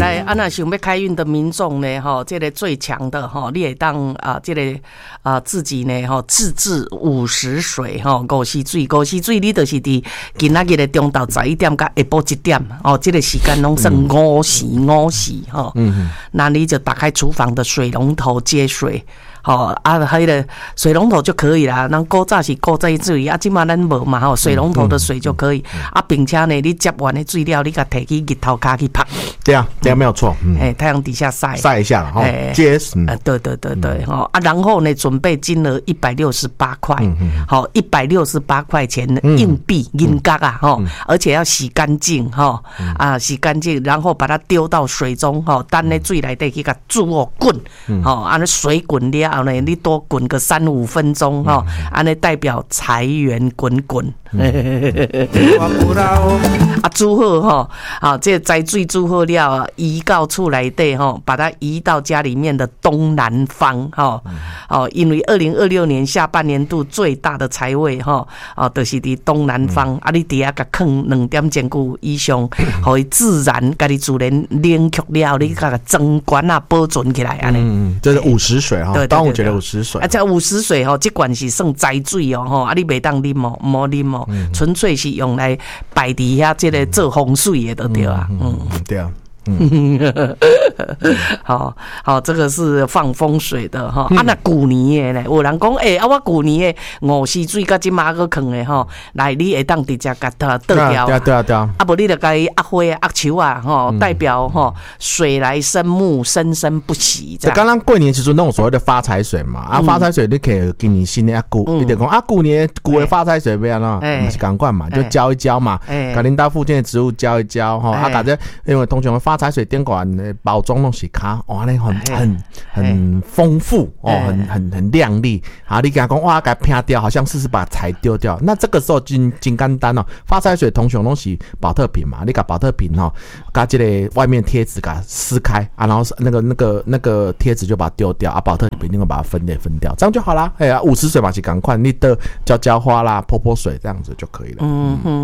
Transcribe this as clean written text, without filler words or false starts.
来，那想要开运的民众呢，这个最强的你会当这个自己呢自制50水50时水，50时水你就是伫今仔日的中昼11点到下晡1点这个时间拢算5时那你就打开厨房的水龙头接水。迄个水龙头就可以啦。咱古早是古早水，现在咱无嘛水龙头的水就可以。并且呢，你接完的水了，你甲摕去日头骹去晒。 对啊，这样没有错。 太阳底下晒一下了接对然后呢，准备金额168块，168块钱的硬币银角而且要洗干净洗干净，然后把它丢到水中等咧水内底去甲煮滚尼水滚了。你多滚个3-5分钟安尼代表财源滚滚。煮好这栽水煮好了，移到厝内底把它移到家里面的东南方因为2026年下半年度最大的财位就是伫东南方你底下甲放2点钟久以上，互伊自然家己自然冷却了，你甲装管保存起来安尼。 这是50水端午节的50水。 这50水这罐是算斋水你袂当啉唔好啉纯粹是用来摆伫遐这个做风水的就对啊。 对啊。 好，这个是放风水的那旧年的呢，有人讲我旧年的5时水甲今嘛个放的来你会当直接甲它倒掉。 对啊。 无你就甲伊压花压树代表水来生木，生生不息。 这刚刚过年其实那种所谓的发财水嘛，发财水你可以给你新的你就讲旧年旧的发财水不要喏，是赶快嘛，就浇一浇嘛，甲恁家附近的植物浇一浇感觉因为通常发财水店馆的包装拢是卡那很丰富很亮丽你跟他讲给它掉，好像是把财丢掉。那这个时候真简单发财水通常拢是保特瓶嘛，你把保特瓶把这个外面贴纸给它撕开然后那个贴纸就把它丢掉保特瓶另外把它分掉，这样就好啦。50水嘛是赶快你的浇花啦泼水这样子就可以了。